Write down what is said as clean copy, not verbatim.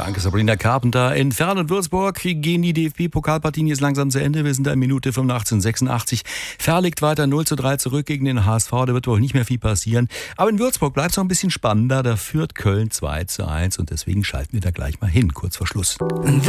Danke, Sabrina Carpenter. In Ferl und Würzburg gehen die DFB-Pokalpartien jetzt langsam zu Ende. Wir sind da in Minute 85:86. Ferl liegt weiter 0:3 zurück gegen den HSV. Da wird wohl nicht mehr viel passieren. Aber in Würzburg bleibt es noch ein bisschen spannender. Da führt Köln 2:1 und deswegen schalten wir da gleich mal hin, kurz vor Schluss.